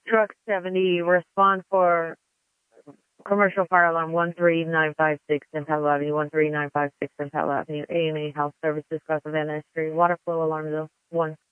Truck 70, respond for commercial fire alarm 13956 in Palo Avenue, 13956 in Palo Avenue, A&A Health Services, Cross Van Ness Street, water flow alarm 1.